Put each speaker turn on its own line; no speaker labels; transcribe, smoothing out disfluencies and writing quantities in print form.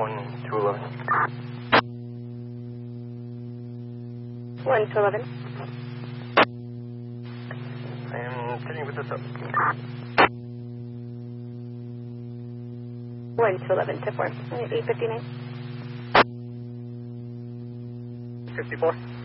1 to 11.
1 to 11.
I am sitting with this up.
1 to 11 to 4. 8:59.
54.